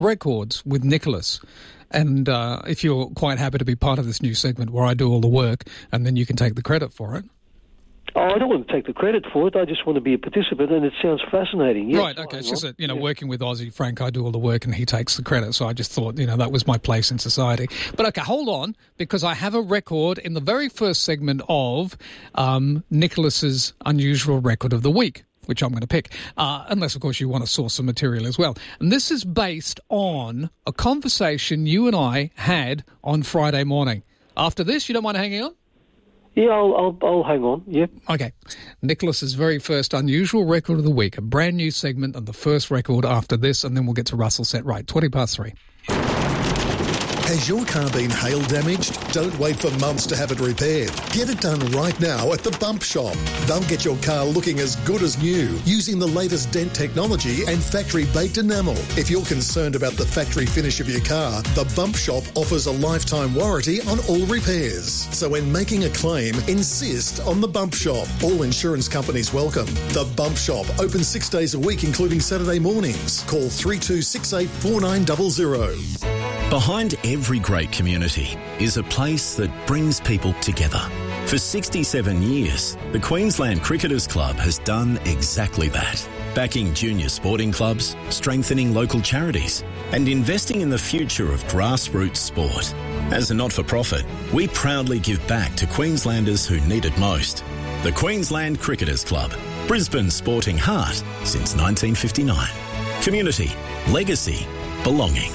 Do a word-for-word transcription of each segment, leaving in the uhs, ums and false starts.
records with Nicholas. And uh, if you're quite happy to be part of this new segment where I do all the work and then you can take the credit for it. Oh, I don't want to take the credit for it. I just want to be a participant, and it sounds fascinating. Yes, right, okay. It's just that, you know, yeah. working with Aussie Frank, I do all the work and he takes the credit. So I just thought, you know, that was my place in society. But, okay, hold on, because I have a record in the very first segment of um, Nicholas's Unusual Record of the Week, which I'm going to pick, uh, unless, of course, you want to source some material as well. And this is based on a conversation you and I had on Friday morning. After this, you don't mind hanging on? Yeah, I'll, I'll, I'll hang on, yeah. Okay. Nicholas's very first Unusual Record of the Week, a brand new segment and the first record after this, and then we'll get to Russell Set Right. twenty past three. Has your car been hail damaged? Don't wait for months to have it repaired. Get it done right now at the Bump Shop. They'll get your car looking as good as new using the latest dent technology and factory-baked enamel. If you're concerned about the factory finish of your car, the Bump Shop offers a lifetime warranty on all repairs. So when making a claim, insist on the Bump Shop. All insurance companies welcome. The Bump Shop, open six days a week, including Saturday mornings. Call three two six eight four nine zero zero. Behind every great community is a place that brings people together. For sixty-seven years, the Queensland Cricketers Club has done exactly that, backing junior sporting clubs, strengthening local charities, and investing in the future of grassroots sport. As a not-for-profit, we proudly give back to Queenslanders who need it most. The Queensland Cricketers Club, Brisbane's sporting heart since nineteen fifty-nine. Community, legacy, belonging.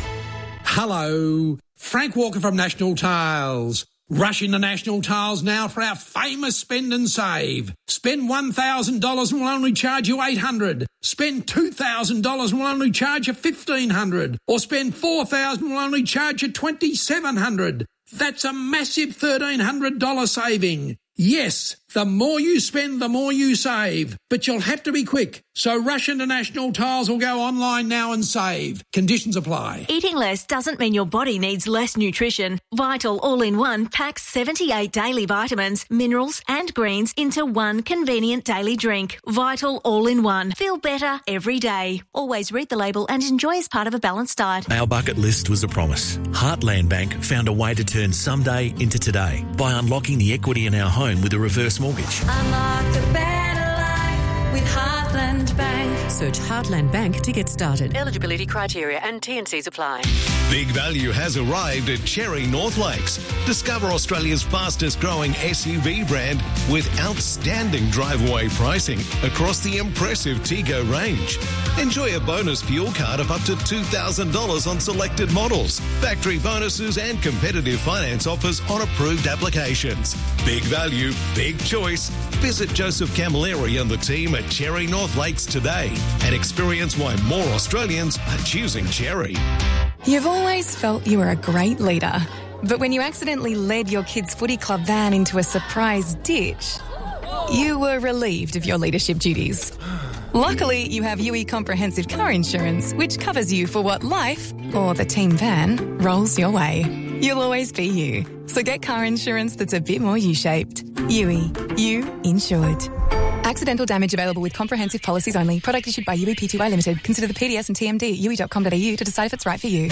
Hello, Frank Walker from National Tiles. Rush into National Tiles now for our famous spend and save. Spend one thousand dollars and we'll only charge you eight hundred dollars. Spend two thousand dollars and we'll only charge you fifteen hundred dollars. Or spend four thousand dollars and we'll only charge you twenty-seven hundred dollars. That's a massive thirteen hundred dollars saving. Yes, the more you spend, the more you save. But you'll have to be quick. So rush into National Tiles or go online now and save. Conditions apply. Eating less doesn't mean your body needs less nutrition. Vital All-in-One packs seventy-eight daily vitamins, minerals and greens into one convenient daily drink. Vital All-in-One. Feel better every day. Always read the label and enjoy as part of a balanced diet. Our bucket list was a promise. Heartland Bank found a way to turn someday into today by unlocking the equity in our home with a reverse mortgage. Unlock a better life with Heartland Bank. Search Heartland Bank to get started. Eligibility criteria and T and Cs apply. Big value has arrived at Cherry North Lakes. Discover Australia's fastest growing S U V brand with outstanding drive-away pricing across the impressive Tego range. Enjoy a bonus fuel card of up to two thousand dollars on selected models, factory bonuses and competitive finance offers on approved applications. Big value, big choice. Visit Joseph Camilleri and the team at Cherry North Lakes today and experience why more Australians are choosing Cherry. You've always felt you were a great leader, but when you accidentally led your kids' footy club van into a surprise ditch, you were relieved of your leadership duties. Luckily, you have U E Comprehensive Car Insurance, which covers you for what life, or the team van, rolls your way. You'll always be you. So get car insurance that's a bit more U-shaped. U E. You insured. Accidental damage available with comprehensive policies only. Product issued by U E P T Y Limited. Consider the P D S and T M D at u e dot com dot a u to decide if it's right for you.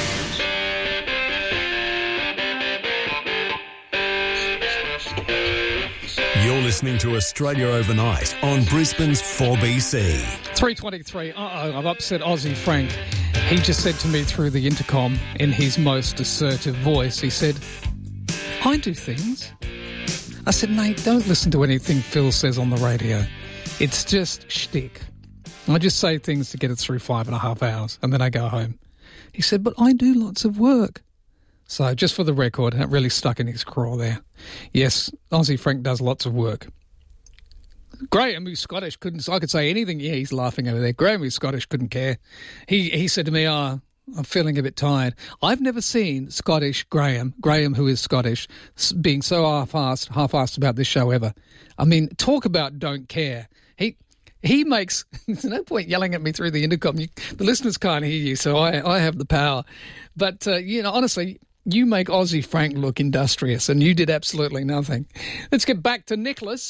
You're listening to Australia Overnight on Brisbane's four B C. three twenty-three. Uh-oh, I've upset Aussie Frank. He just said to me through the intercom in his most assertive voice, he said, I do things. I said, mate, don't listen to anything Phil says on the radio. It's just shtick. I just say things to get it through five and a half hours, and then I go home. He said, but I do lots of work. So just for the record, that really stuck in his craw there. Yes, Aussie Frank does lots of work. Graham, who's Scottish, couldn't. I could say anything. Yeah, he's laughing over there. Graham, who's Scottish, couldn't care. He he said to me, oh, I'm feeling a bit tired. I've never seen Scottish Graham, Graham who is Scottish, being so half-assed, half-assed about this show ever. I mean, talk about don't care. He he makes, there's no point yelling at me through the intercom. You, the listeners can't hear you, so I, I have the power. But, uh, you know, honestly, you make Aussie Frank look industrious, and you did absolutely nothing. Let's get back to Nicholas.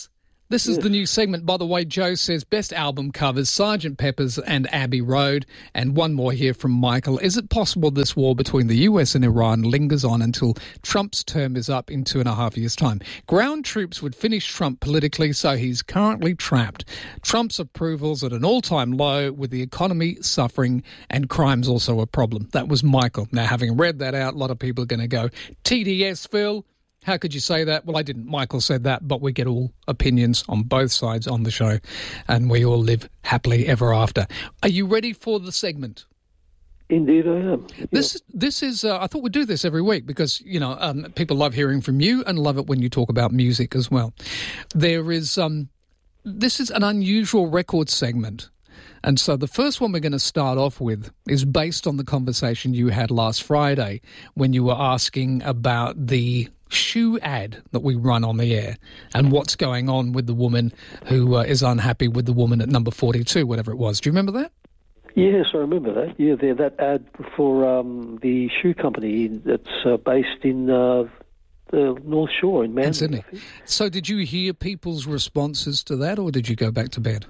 This is Yes. the new segment. By the way, Joe says best album covers, Sergeant Pepper's and Abbey Road. And one more here from Michael. Is it possible this war between the U S and Iran lingers on until Trump's term is up in two and a half years' time? Ground troops would finish Trump politically, so he's currently trapped. Trump's approval's at an all-time low, with the economy suffering and crime's also a problem. That was Michael. Now, having read that out, a lot of people are going to go, T D S, Phil. How could you say that? Well, I didn't. Michael said that, but we get all opinions on both sides on the show, and we all live happily ever after. Are you ready for the segment? Indeed, I am. Yeah. This this is. Uh, I thought we'd do this every week because you know um, people love hearing from you and love it when you talk about music as well. There is. Um, this is an unusual record segment. And so the first one we're going to start off with is based on the conversation you had last Friday when you were asking about the shoe ad that we run on the air and what's going on with the woman who uh, is unhappy with the woman at number forty-two, whatever it was. Do you remember that? Yes, I remember that. Yeah, there, that ad for um, the shoe company that's uh, based in uh, the North Shore in Manly. In Sydney. So did you hear people's responses to that, or did you go back to bed?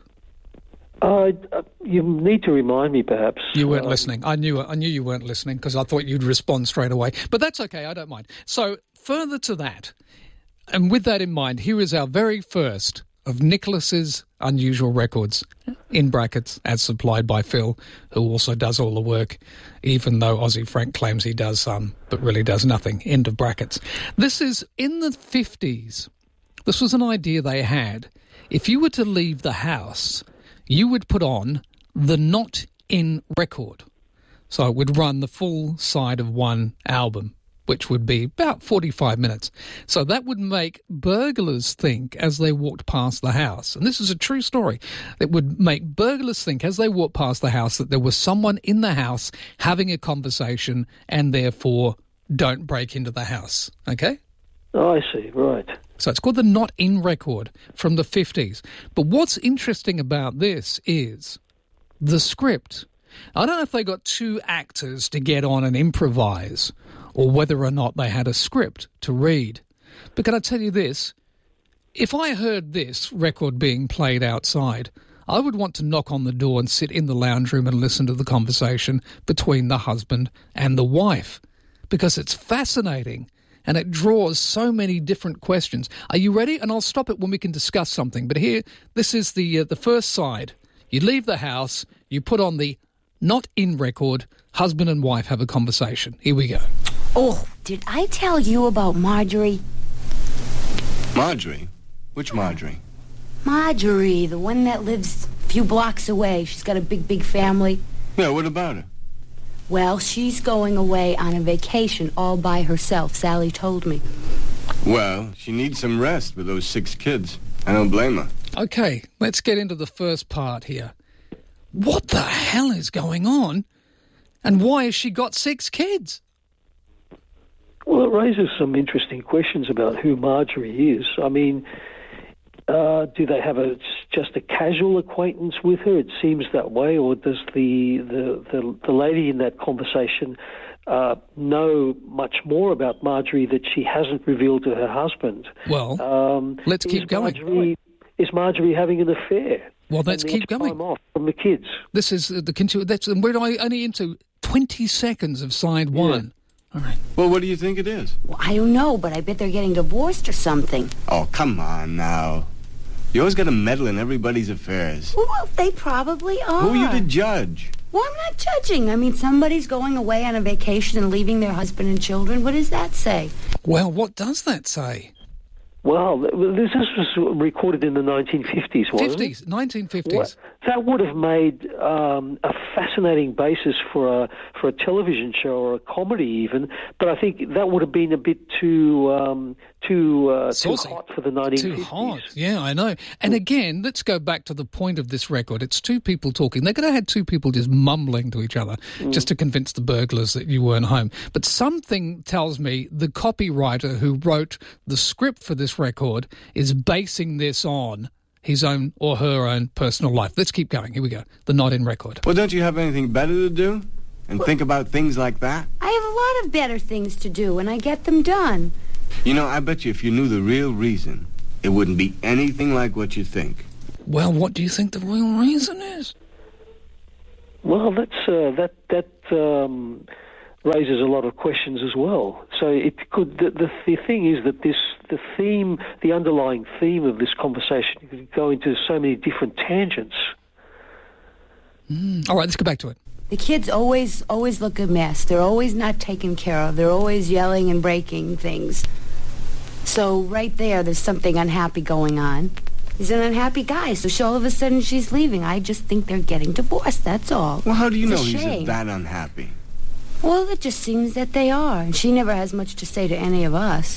Uh, you need to remind me, perhaps. You weren't um, listening. I knew I knew you weren't listening because I thought you'd respond straight away. But that's okay. I don't mind. So further to that, and with that in mind, here is our very first of Nicholas's unusual records, in brackets, as supplied by Phil, who also does all the work, even though Aussie Frank claims he does some, but really does nothing. End of brackets. This is in the fifties. This was an idea they had. If you were to leave the house, you would put on the Not In record. So it would run the full side of one album, which would be about forty-five minutes. So that would make burglars think as they walked past the house, and this is a true story, it would make burglars think as they walked past the house that there was someone in the house having a conversation and therefore don't break into the house. Okay? Oh, I see, right. So it's called the Not In record from the fifties. But what's interesting about this is the script. I don't know if they got two actors to get on and improvise or whether or not they had a script to read. But can I tell you this? If I heard this record being played outside, I would want to knock on the door and sit in the lounge room and listen to the conversation between the husband and the wife, because it's fascinating. And it draws so many different questions. Are you ready? And I'll stop it when we can discuss something. But here, this is the uh, the first side. You leave the house, you put on the Not In record, husband and wife have a conversation. Here we go. Oh, did I tell you about Marjorie? Marjorie? Which Marjorie? Marjorie, the one that lives a few blocks away. She's got a big, big family. Yeah, what about her? Well, she's going away on a vacation all by herself, Sally told me. Well, she needs some rest with those six kids. I don't blame her. Okay, let's get into the first part here. What the hell is going on? And why has she got six kids? Well, it raises some interesting questions about who Marjorie is. I mean, uh, do they have a just a casual acquaintance with her? It seems that way. Or does the the, the, the lady in that conversation uh, know much more about Marjorie that she hasn't revealed to her husband? Well, um, let's keep going. Marjorie, is Marjorie having an affair? Well, let's keep going. Time off from the kids. This is the continu- That's and we're only into twenty seconds of side one. Yeah. All right. Well, what do you think it is? Well, I don't know, but I bet they're getting divorced or something. Oh, come on now. You always got to meddle in everybody's affairs. Well, they probably are. Who are you to judge? Well, I'm not judging. I mean, somebody's going away on a vacation and leaving their husband and children. What does that say? Well, what does that say? Well, this was recorded in the nineteen fifties, wasn't fifties, it? nineteen fifties. Well, that would have made um, a fascinating basis for a for a television show or a comedy, even. But I think that would have been a bit too um, too uh, too hot for the nineteen fifties. Too hot, yeah, I know. And again, let's go back to the point of this record. It's two people talking. They could have had two people just mumbling to each other mm. just to convince the burglars that you weren't home. But something tells me the copywriter who wrote the script for this record is basing this on his own or her own personal life. Let's keep going. Here we go. The Not In record. Well, don't you have anything better to do? And well, think about things like that? I have a lot of better things to do, and I get them done. You know, I bet you if you knew the real reason it wouldn't be anything like what you think. Well, what do you think the real reason is? Well, that's uh, that that um, raises a lot of questions as well. So it could the, the the thing is that this the theme, the underlying theme of this conversation could go into so many different tangents. Mm. All right, let's go back to it. The kids always always look a mess. They're always not taken care of. They're always yelling and breaking things. So right there, there's something unhappy going on. He's an unhappy guy, so she, all of a sudden she's leaving. I just think they're getting divorced, that's all. Well, how do you It's know a he's shame. that unhappy? Well, it just seems that they are, and she never has much to say to any of us.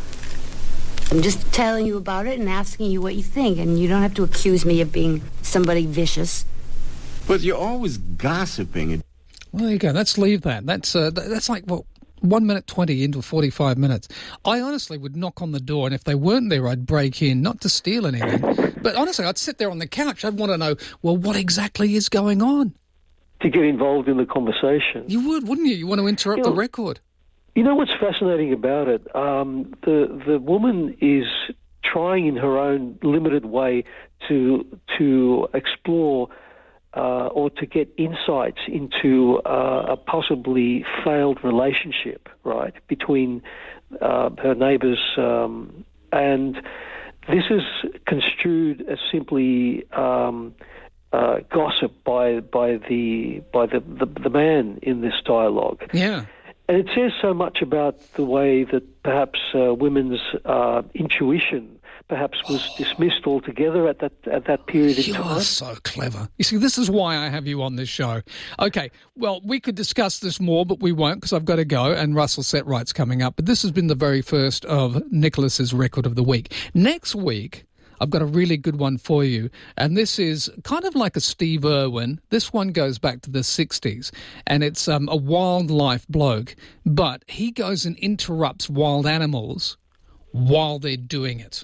I'm just telling you about it and asking you what you think, and you don't have to accuse me of being somebody vicious. But you're always gossiping. Well, there you go. Let's leave that. That's uh, th- that's like, well, one minute twenty into forty-five minutes. I honestly would knock on the door, and if they weren't there, I'd break in, not to steal anything. But honestly, I'd sit there on the couch. I'd want to know, well, what exactly is going on? To get involved in the conversation. You would, wouldn't you? You want to interrupt You know, the record. You know what's fascinating about it? Um, the the woman is trying in her own limited way to to explore uh, or to get insights into uh, a possibly failed relationship, right, between uh, her neighbours, um, and this is construed as simply um, uh, gossip by by the by the, the the man in this dialogue. Yeah. And it says so much about the way that perhaps uh, women's uh, intuition perhaps was dismissed altogether at that at that period in You time. are so clever. You see, this is why I have you on this show. Okay, well, we could discuss this more, but we won't because I've got to go, and Russell Setright's coming up. But this has been the very first of Nicholas's Record of the Week. Next week, I've got a really good one for you, and this is kind of like a Steve Irwin. This one goes back to the sixties, and it's um, a wildlife bloke, but he goes and interrupts wild animals while they're doing it.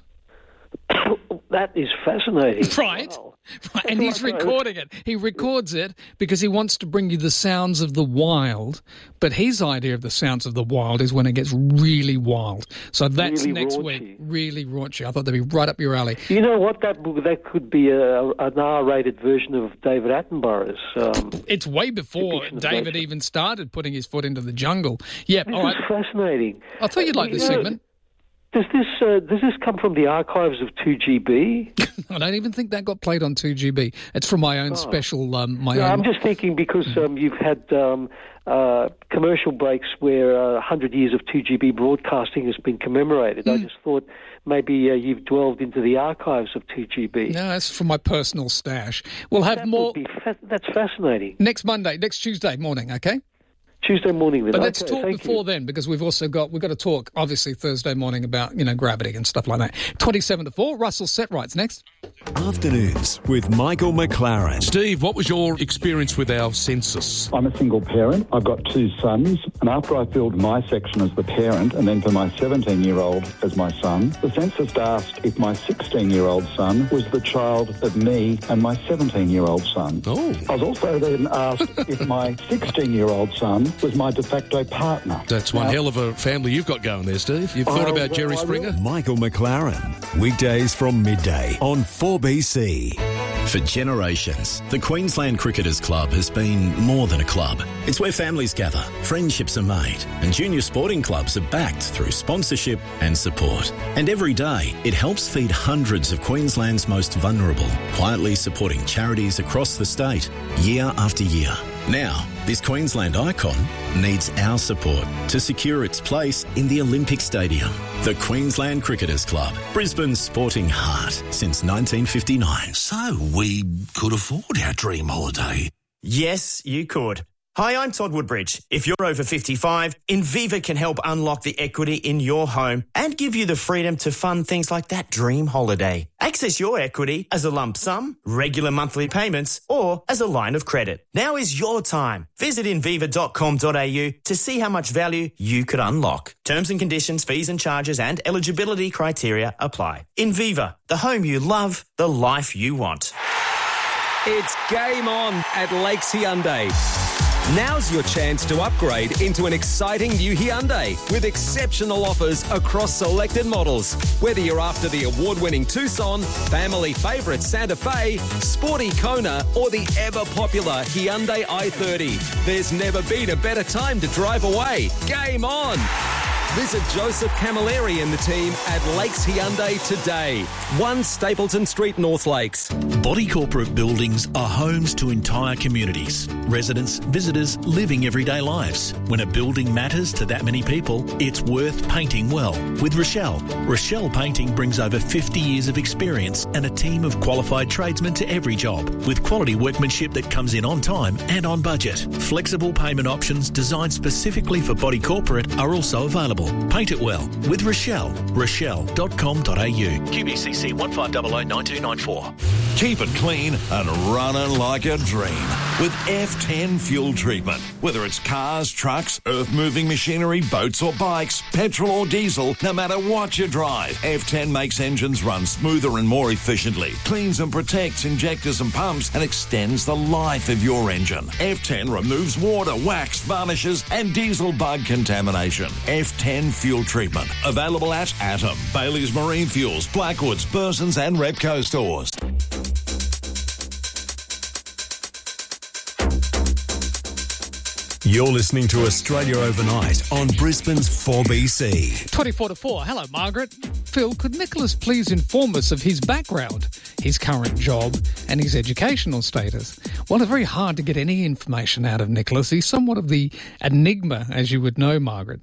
That is fascinating. Right. Wow. Right. And he's recording it. He records it because he wants to bring you the sounds of the wild, but his idea of the sounds of the wild is when it gets really wild. So that's Really next raunchy. week. Really raunchy. I thought that'd be right up your alley. You know what? That that could be a, an R-rated version of David Attenborough's. Um, It's way before depiction of David nature. even started putting his foot into the jungle. Yeah, This all right. is fascinating. I thought you'd like You this know, segment. Does this uh, does this come from the archives of two G B? I don't even think that got played on two G B. It's from my own Oh. special, um, my No, own... I'm just thinking because um, you've had um, uh, commercial breaks where uh, one hundred years of two G B broadcasting has been commemorated. I just thought maybe uh, you've delved into the archives of two G B. No, that's from my personal stash. We'll have That more... would be fa- that's fascinating. Next Monday, next Tuesday morning, okay? Tuesday morning then. But let's Okay, talk thank before you. then, because we've also got we've got to talk obviously Thursday morning about, you know, gravity and stuff like that. Twenty-seven to four. Russell Setright's next. Afternoons with Michael McLaren. Steve, what was your experience with our census? I'm a single parent. I've got two sons, and after I filled my section as the parent and then for my seventeen-year-old as my son, the census asked if my sixteen-year-old son was the child of me and my seventeen-year-old son. Oh. I was also then asked if my sixteen-year-old son was my de facto partner. That's one Now- hell of a family you've got going there, Steve. You've Oh, thought about well, Jerry I Springer? Michael McLaren. Weekdays from midday on four B C. For generations, the Queensland Cricketers Club has been more than a club. It's where families gather, friendships are made, and junior sporting clubs are backed through sponsorship and support. And every day, it helps feed hundreds of Queensland's most vulnerable, quietly supporting charities across the state, year after year. Now, this Queensland icon needs our support to secure its place in the Olympic Stadium. The Queensland Cricketers Club, Brisbane's sporting heart since nineteen fifty-nine. So we could afford our dream holiday. Yes, you could. Hi, I'm Todd Woodbridge. If you're over fifty-five, Inviva can help unlock the equity in your home and give you the freedom to fund things like that dream holiday. Access your equity as a lump sum, regular monthly payments, or as a line of credit. Now is your time. Visit inviva dot com dot a u to see how much value you could unlock. Terms and conditions, fees and charges and eligibility criteria apply. Inviva, the home you love, the life you want. It's game on at Lakes Hyundai. Now's your chance to upgrade into an exciting new Hyundai with exceptional offers across selected models. Whether you're after the award-winning Tucson, family favourite Santa Fe, sporty Kona or the ever-popular Hyundai i thirty, there's never been a better time to drive away. Game on! Visit Joseph Camilleri and the team at Lakes Hyundai today. one Stapleton Street, North Lakes. Body corporate buildings are homes to entire communities. Residents, visitors, living everyday lives. When a building matters to that many people, it's worth painting well. With Rochelle. Rochelle Painting brings over fifty years of experience and a team of qualified tradesmen to every job, with quality workmanship that comes in on time and on budget. Flexible payment options designed specifically for body corporate are also available. Paint it well with Rochelle. Rochelle dot com dot a u. Q B C C one five zero zero nine two nine four. Keep it clean and running like a dream with F ten fuel treatment. Whether it's cars, trucks, earth-moving machinery, boats or bikes, petrol or diesel, no matter what you drive, F ten makes engines run smoother and more efficiently, cleans and protects injectors and pumps, and extends the life of your engine. F ten removes water, wax, varnishes and diesel bug contamination. F ten fuel treatment. Available at Atom, Bailey's Marine Fuels, Blackwoods, Burson's and Repco stores. You're listening to Australia Overnight on Brisbane's four B C. twenty-four to four. Hello, Margaret. Phil, could Nicholas please inform us of his background, his current job and his educational status? Well, it's very hard to get any information out of Nicholas. He's somewhat of the enigma, as you would know, Margaret.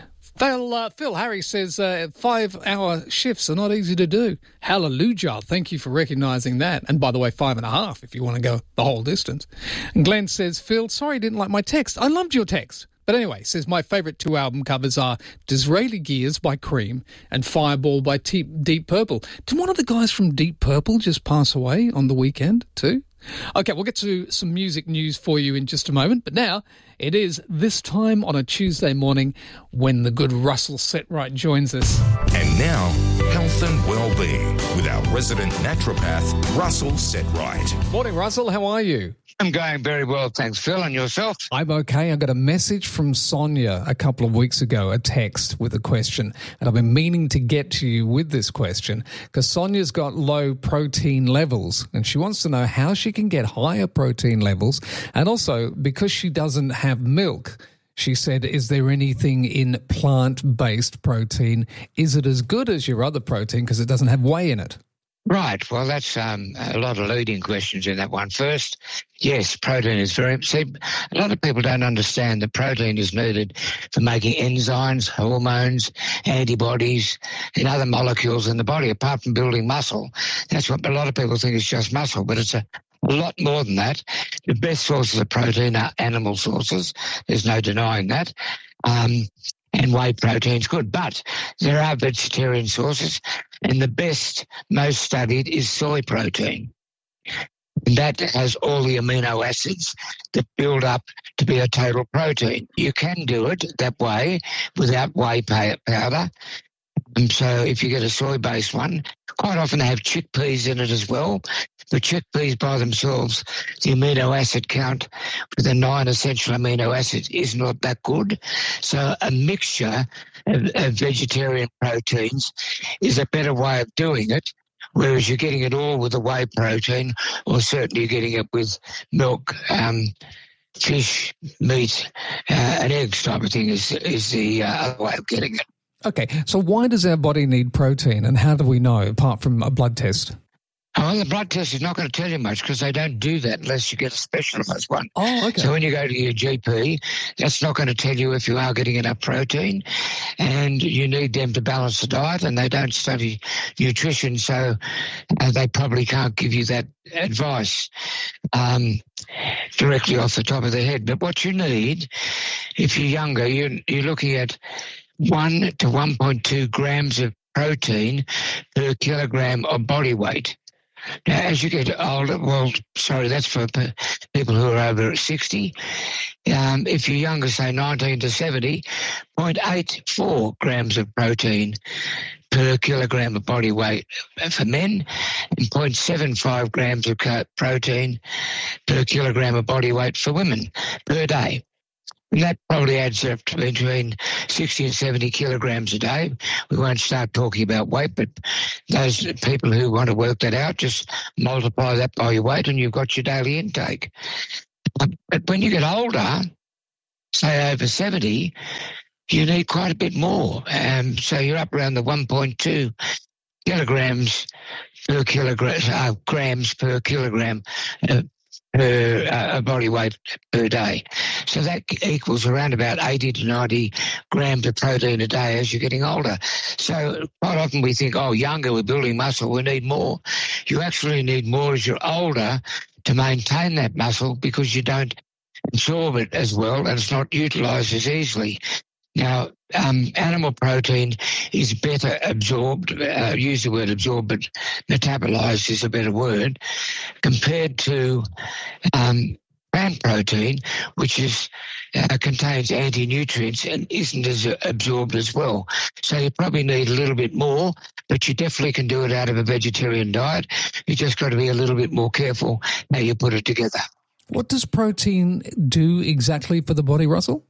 Phil, uh, Phil Harry says uh, five-hour shifts are not easy to do. Hallelujah. Thank you for recognising that. And by the way, five and a half if you want to go the whole distance. And Glenn says, Phil, sorry I didn't like my text. I loved your text. But anyway, says my favourite two album covers are Disraeli Gears by Cream and Fireball by T- Deep Purple. Did one of the guys from Deep Purple just pass away on the weekend too? Okay, we'll get to some music news for you in just a moment. But now it is this time on a Tuesday morning when the good Russell Setright joins us. And now, health and well-being with our resident naturopath, Russell Setright. Morning, Russell. How are you? I'm going very well, thanks, Phil. And yourself? I'm okay. I got a message from Sonia a couple of weeks ago, a text with a question. And I've been meaning to get to you with this question because Sonia's got low protein levels and she wants to know how she can get higher protein levels. And also, because she doesn't have milk, she said, is there anything in plant-based protein? Is it as good as your other protein because it doesn't have whey in it? Right. Well, that's um, a lot of leading questions in that one. First, yes, protein is very... See, a lot of people don't understand that protein is needed for making enzymes, hormones, antibodies, and other molecules in the body, apart from building muscle. That's what a lot of people think is just muscle, but it's a A lot more than that. The best sources of protein are animal sources. There's no denying that. Um, and whey protein's good. But there are vegetarian sources, and the best, most studied is soy protein. And that has all the amino acids that build up to be a total protein. You can do it that way without whey powder. And so if you get a soy-based one, quite often they have chickpeas in it as well. The chickpeas by themselves, the amino acid count for the nine essential amino acids is not that good. So a mixture of, of vegetarian proteins is a better way of doing it, whereas you're getting it all with a whey protein, or certainly you're getting it with milk, um, fish, meat, uh, and eggs type of thing is, is the uh, other way of getting it. Okay, so why does our body need protein, and how do we know, apart from a blood test? Well, the blood test is not going to tell you much because they don't do that unless you get a specialised one. Oh, okay. So when you go to your G P, that's not going to tell you if you are getting enough protein, and you need them to balance the diet, and they don't study nutrition, so uh, they probably can't give you that advice um, directly off the top of their head. But what you need, if you're younger, you're, you're looking at one to one point two grams of protein per kilogram of body weight. Now, as you get older, well, sorry, that's for people who are over sixty. Um, if you're younger, say nineteen to seventy, zero point eight four grams of protein per kilogram of body weight for men and zero point seven five grams of protein per kilogram of body weight for women per day. And that probably adds up to between sixty and seventy kilograms a day. We won't start talking about weight, but those people who want to work that out, just multiply that by your weight and you've got your daily intake. But when you get older, say over seventy, you need quite a bit more. Um, so you're up around the one point two kilograms per kilogram, uh, grams per kilogram uh, per uh, body weight per day. So that equals around about eighty to ninety grams of protein a day as you're getting older. So quite often we think, oh, younger, we're building muscle, we need more. You actually need more as you're older to maintain that muscle because you don't absorb it as well and it's not utilised as easily. Now, um, animal protein is better absorbed, uh, use the word absorbed, but metabolised is a better word, compared to um, plant protein, which is uh, contains anti-nutrients and isn't as absorbed as well. So you probably need a little bit more, but you definitely can do it out of a vegetarian diet. You just got to be a little bit more careful how you put it together. What does protein do exactly for the body, Russell?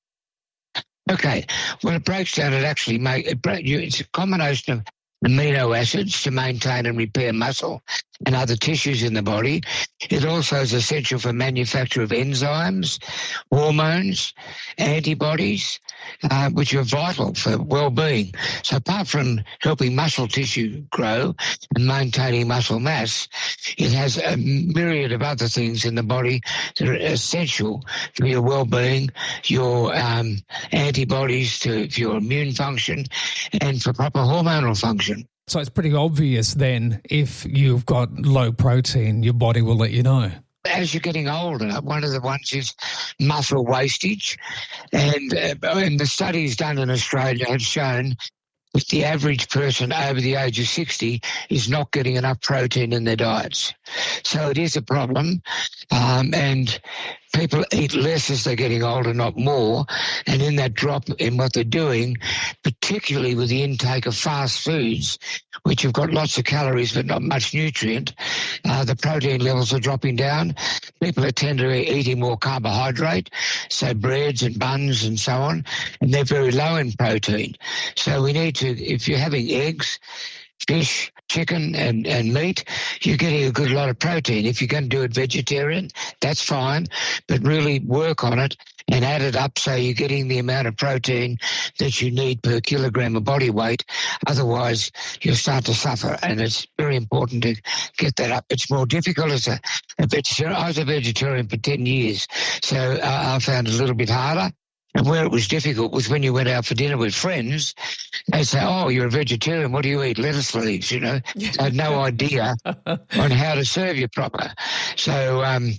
Okay, well, it breaks down, it actually make it break, you, it's a combination of amino acids to maintain and repair muscle and other tissues in the body. It also is essential for manufacture of enzymes, hormones, antibodies, uh, which are vital for well-being. So apart from helping muscle tissue grow and maintaining muscle mass, it has a myriad of other things in the body that are essential for your well-being, your um, antibodies to for your immune function, and for proper hormonal function. So it's pretty obvious then, if you've got low protein, your body will let you know. As you're getting older, one of the ones is muscle wastage. And, uh, and the studies done in Australia have shown that the average person over the age of sixty is not getting enough protein in their diets. So it is a problem. Um, and people eat less as they're getting older, not more. And in that drop in what they're doing, particularly with the intake of fast foods, which have got lots of calories but not much nutrient, uh, the protein levels are dropping down. People are tend to be eating more carbohydrate, so breads and buns and so on, and they're very low in protein. So we need to, if you're having eggs, fish, chicken and, and meat, you're getting a good lot of protein. If you're going to do it vegetarian, that's fine, but really work on it and add it up so you're getting the amount of protein that you need per kilogram of body weight. Otherwise, you'll start to suffer, and it's very important to get that up. It's more difficult as a, a vegetarian. I was a vegetarian for ten years, so uh, I found it a little bit harder. And where it was difficult was when you went out for dinner with friends, they say, oh, you're a vegetarian, what do you eat? Lettuce leaves, you know. They had no idea on how to serve you proper. So um,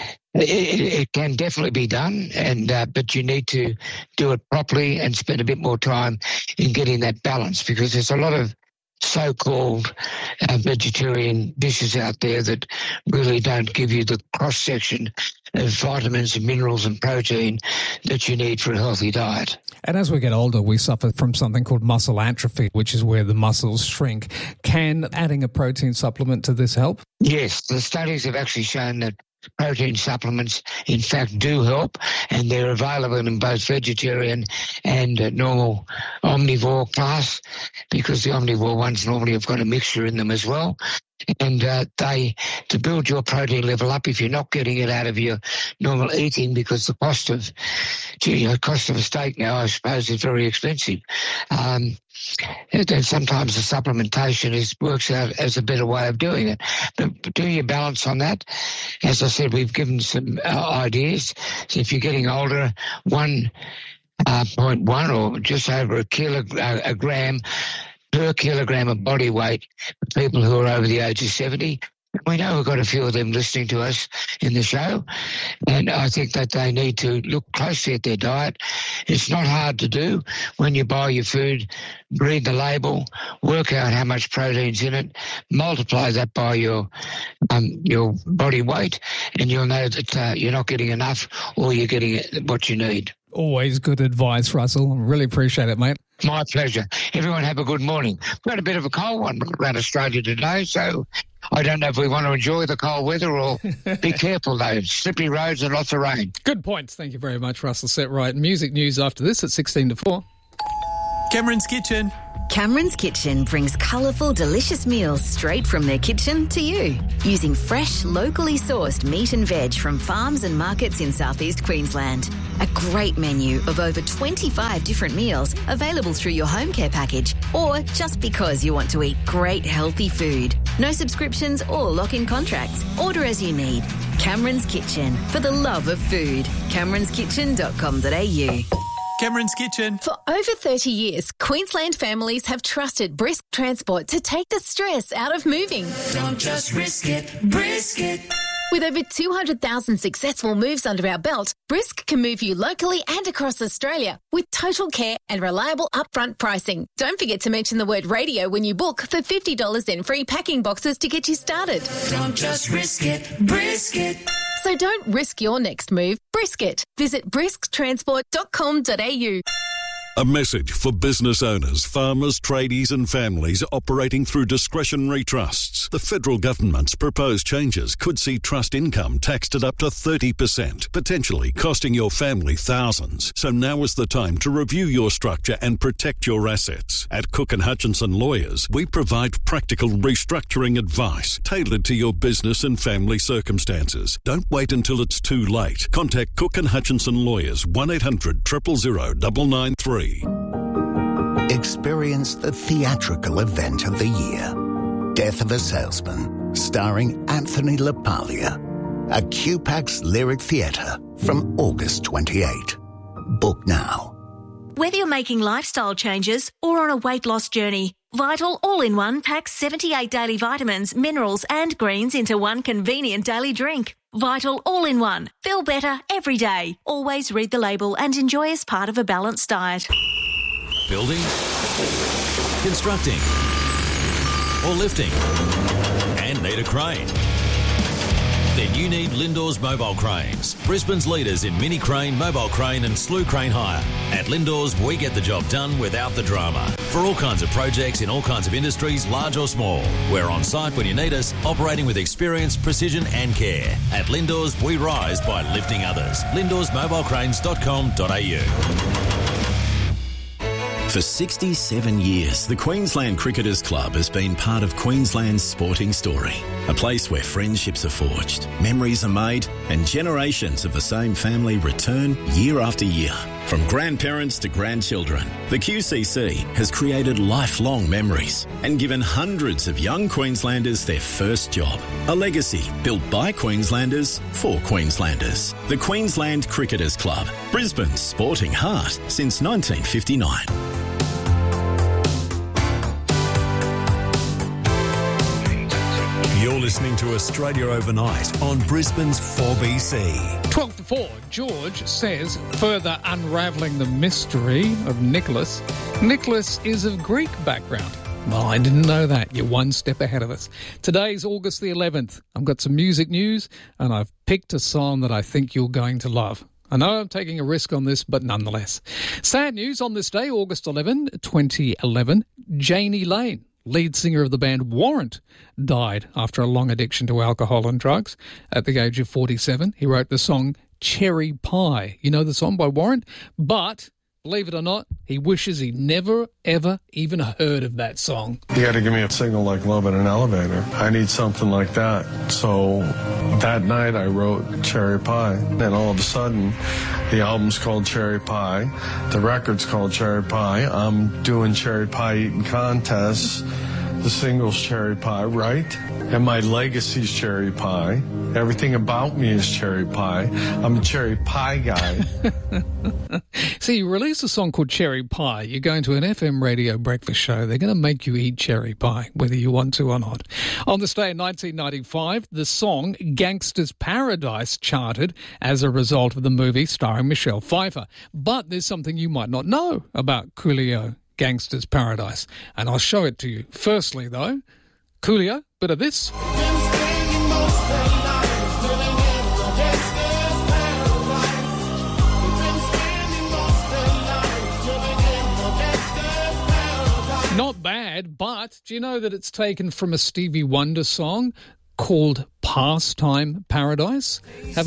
it, it can definitely be done, and uh, but you need to do it properly and spend a bit more time in getting that balance, because there's a lot of so-called uh, vegetarian dishes out there that really don't give you the cross-section of vitamins and minerals and protein that you need for a healthy diet. And as we get older, we suffer from something called muscle atrophy, which is where the muscles shrink. Can adding a protein supplement to this help? Yes, the studies have actually shown that protein supplements, in fact, do help, and they're available in both vegetarian and uh, normal omnivore class, because the omnivore ones normally have got a mixture in them as well. And uh, they, to build your protein level up, if you're not getting it out of your normal eating, because the cost of, gee, the cost of a steak now, I suppose, is very expensive. Um, and sometimes the supplementation is works out as a better way of doing it. But do your balance on that. As I said, we've given some uh, ideas. So if you're getting older, one uh, point one or just over a kilo, uh, a gram per kilogram of body weight for people who are over the age of seventy. We know we've got a few of them listening to us in the show, and I think that they need to look closely at their diet. It's not hard to do. When you buy your food, read the label, work out how much protein's in it, multiply that by your um, your body weight, and you'll know that uh, you're not getting enough or you're getting what you need. Always good advice, Russell. Really appreciate it, mate. My pleasure. Everyone have a good morning. We've got a bit of a cold one around Australia today, so I don't know if we want to enjoy the cold weather or be careful, though. Slippery roads and lots of rain. Good points. Thank you very much, Russell Setright. Music news after this at sixteen to four. Cameron's Kitchen. Cameron's Kitchen brings colourful, delicious meals straight from their kitchen to you. Using fresh, locally sourced meat and veg from farms and markets in southeast Queensland. A great menu of over twenty-five different meals available through your home care package or just because you want to eat great, healthy food. No subscriptions or lock-in contracts. Order as you need. Cameron's Kitchen, for the love of food. camerons kitchen dot com dot a u. Cameron's Kitchen. For over thirty years, Queensland families have trusted Brisk Transport to take the stress out of moving. Don't just risk it, brisk it. With over two hundred thousand successful moves under our belt, Brisk can move you locally and across Australia with total care and reliable upfront pricing. Don't forget to mention the word radio when you book for fifty dollars in free packing boxes to get you started. Don't just risk it, brisk it. So don't risk your next move, brisk it. Visit brisk transport dot com dot a u. A message for business owners, farmers, tradies and families operating through discretionary trusts. The federal government's proposed changes could see trust income taxed at up to thirty percent, potentially costing your family thousands. So now is the time to review your structure and protect your assets. At Cook and Hutchinson Lawyers, we provide practical restructuring advice tailored to your business and family circumstances. Don't wait until it's too late. Contact Cook and Hutchinson Lawyers, one eight hundred, zero zero zero, nine nine three. Experience the theatrical event of the year. Death of a Salesman, starring Anthony LaPaglia. At Q PAX Lyric Theatre from August twenty-eighth. Book now. Whether you're making lifestyle changes or on a weight loss journey, Vital All-in-One packs seventy-eight daily vitamins, minerals and greens into one convenient daily drink. Vital All-in-One. Feel better every day. Always read the label and enjoy as part of a balanced diet. Building, constructing, or lifting, and need a crane? Then you need Lindor's Mobile Cranes, Brisbane's leaders in mini crane, mobile crane and slew crane hire. At Lindor's, we get the job done without the drama. For all kinds of projects in all kinds of industries, large or small. We're on site when you need us, operating with experience, precision and care. At Lindor's, we rise by lifting others. lindors mobile cranes dot com dot a u. For sixty-seven years, the Queensland Cricketers Club has been part of Queensland's sporting story. A place where friendships are forged, memories are made, and generations of the same family return year after year. From grandparents to grandchildren, the Q C C has created lifelong memories and given hundreds of young Queenslanders their first job. A legacy built by Queenslanders for Queenslanders. The Queensland Cricketers Club, Brisbane's sporting heart since nineteen fifty-nine. You're listening to Australia Overnight on Brisbane's four B C. twelve to four, George says, further unravelling the mystery of Nicholas. Nicholas is of Greek background. Well, I didn't know that. You're one step ahead of us. Today's August the eleventh. I've got some music news and I've picked a song that I think you're going to love. I know I'm taking a risk on this, but nonetheless. Sad news on this day, August eleventh, twenty eleven, Janie Lane, lead singer of the band Warrant, died after a long addiction to alcohol and drugs. At the age of forty-seven, he wrote the song Cherry Pie. You know the song by Warrant? But, believe it or not, he wishes he never, ever even heard of that song. You got to give me a signal like love in an elevator. I need something like that. So that night I wrote Cherry Pie. And all of a sudden, the album's called Cherry Pie. The record's called Cherry Pie. I'm doing cherry pie eating contests. The single's Cherry Pie, right? And my legacy's Cherry Pie. Everything about me is Cherry Pie. I'm a cherry pie guy. See, you release a song called Cherry Pie. You're going to an F M radio breakfast show. They're going to make you eat cherry pie, whether you want to or not. On this day in nineteen ninety-five, the song Gangsta's Paradise charted as a result of the movie starring Michelle Pfeiffer. But there's something you might not know about Coolio, Gangsta's Paradise, and I'll show it to you. Firstly, though, Coolio, bit of this. Not bad, but do you know that it's taken from a Stevie Wonder song called Pastime Paradise? Have